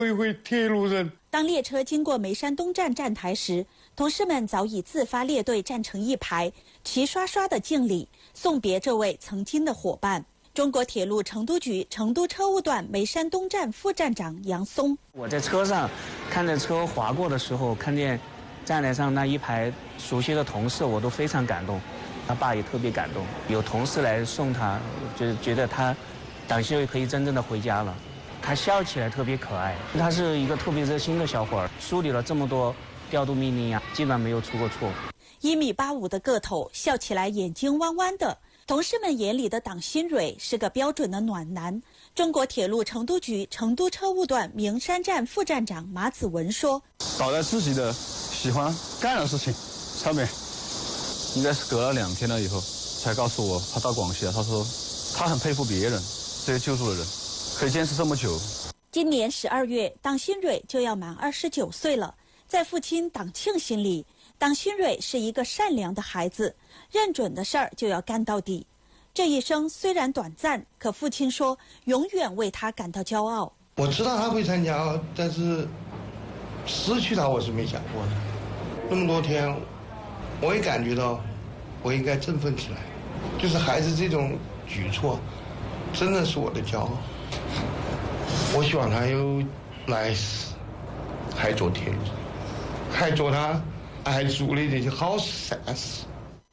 一回铁路人。 当列车经过眉山东站站台时，同事们早已自发列队站成一排，齐刷刷地敬礼，送别这位曾经的伙伴。中国铁路成都局成都车务段眉山东站副站长杨松： 我在车上看着车划过的时候，看见站台上那一排熟悉的同事，我都非常感动。他爸也特别感动，有同事来送他，就觉得他党新瑞可以真正的回家了。他笑起来特别可爱，他是一个特别热心的小伙儿，梳理了这么多调度命令啊，基本上没有出过错。 1.85米的个头，笑起来眼睛弯弯的。同事们眼里的党新蕊是个标准的暖男。中国铁路成都局成都车务段名山站副站长马子文说：“ 搞得自己的喜欢干的事情上面，应该是隔了2天了以后才告诉我他到广西了。他说他很佩服别人，这些救助的人可以坚持这么久。” 今年12月，党新蕊就要满29岁了。在父亲党庆心里，党新蕊是一个善良的孩子，认准的事儿就要干到底。这一生虽然短暂，可父亲说永远为他感到骄傲。 我知道他会参加，但是失去他我是没想过的。那么多天，我也感觉到我应该振奋起来，就是孩子这种举措真的是我的骄傲。我希望他有来世还做铁路，还做他爱做的这些好善事。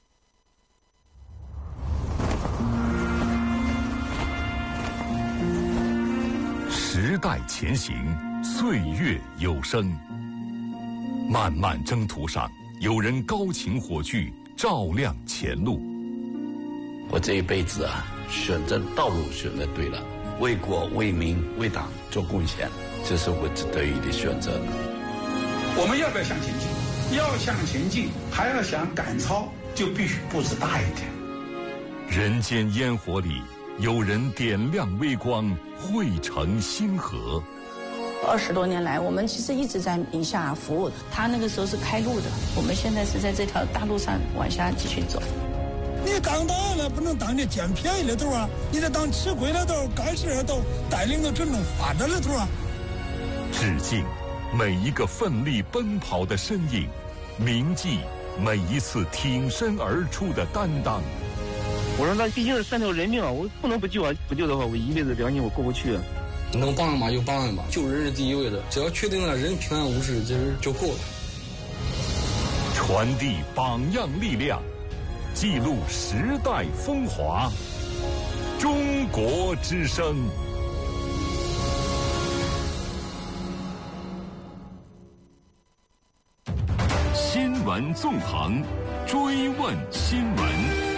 时代前行，岁月有声。漫漫征途上，有人高擎火炬，照亮前路。 我这一辈子啊，选择道路选择对了，为国为民为党做贡献，这是我得以的选择。 我们要不要向前进？要向前进，还要想赶超，就必须步子大一点。 人间烟火里，有人点亮微光，汇成星河。 20多年来，我们其实一直在宁夏服务。他那个时候是开路的，我们现在是在这条大路上往下继续走。 你当党了，不能当你捡便宜的头啊！你得当吃亏的头、干事的头，带领着真正发展的头啊！ 致敬每一个奋力奔跑的身影，铭记每一次挺身而出的担当。 我说那毕竟是3条人命啊，我不能不救啊！不救的话，我一辈子良心我过不去啊！ 能帮人嘛就帮人吧，救人是第一位的，只要确定了人平安无事，其实就够了。 传递榜样力量，记录时代风华。中国之声。新闻纵横，追问新闻。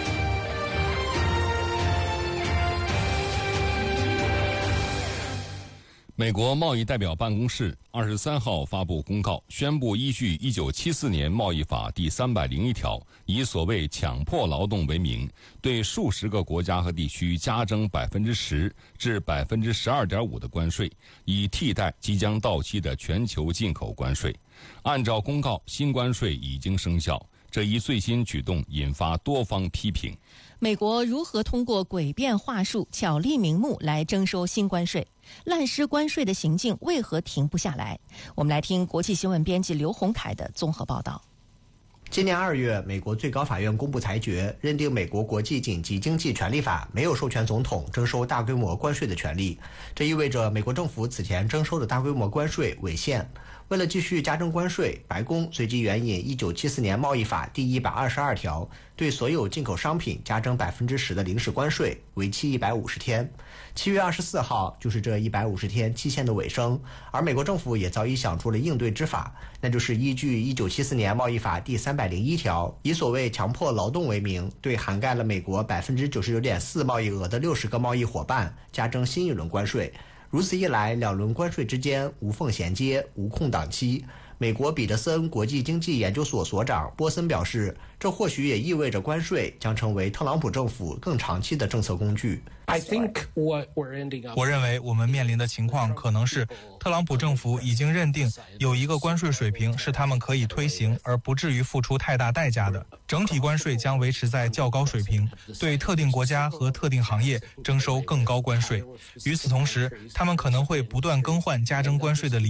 美国贸易代表办公室23号发布公告，宣布依据1974年贸易法第301条，以所谓强迫劳动为名，对数十个国家和地区加征10%至12.5%的关税，以替代即将到期的全球进口关税。按照公告，新关税已经生效。这一最新举动引发多方批评。 美国如何通过诡辩话术、巧立名目来征收新关税？滥施关税的行径为何停不下来？我们来听国际新闻编辑刘洪凯的综合报道。 今年2月，美国最高法院公布裁决，认定美国国际紧急经济权利法没有授权总统征收大规模关税的权利。这意味着美国政府此前征收的大规模关税违宪。为了继续加征关税，白宫随即援引1974年贸易法第122条，对所有进口商品加征10%的临时关税，为期150天。7月24号就是这150天期限的尾声，而美国政府也早已想出了应对之法，那就是依据1974年贸易法第301条，以所谓强迫劳动为名，对涵盖了美国99.4%贸易额的60个贸易伙伴加征新一轮关税。如此一来，2轮关税之间无缝衔接，无空档期。 美国彼得森国际经济研究所所长波森表示，这或许也意味着关税将成为特朗普政府更长期的政策工具。 我认为我们面临的情况可能是，特朗普政府已经认定有一个关税水平是他们可以推行而不至于付出太大代价的，整体关税将维持在较高水平，对特定国家和特定行业征收更高关税。与此同时，他们可能会不断更换加征关税的理由。